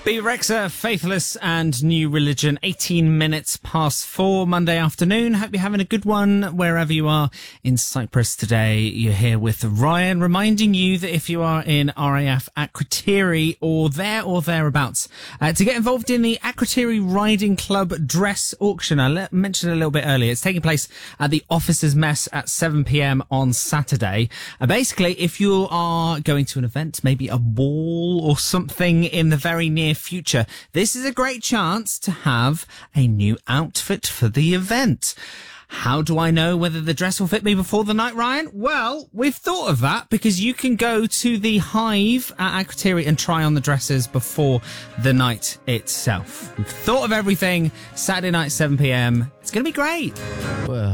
Be Rexa, Faithless and New Religion, 18 minutes past 4, Monday afternoon. Hope you're having a good one wherever you are in Cyprus today. You're here with Ryan, reminding you that if you are in RAF Akrotiri or thereabouts, to get involved in the Akrotiri Riding Club dress auction. I mentioned a little bit earlier. It's taking place at the Officers' Mess at 7 p.m. on Saturday. Basically, if you are going to an event, maybe a ball or something in the very near future, this is a great chance to have a new outfit for the event. How do I know whether the dress will fit me before the night, Ryan? Well, we've thought of that because you can go to the Hive at Akrotiri and try on the dresses before the night itself. We've thought of everything. Saturday night, 7 p.m. It's going to be great. Well.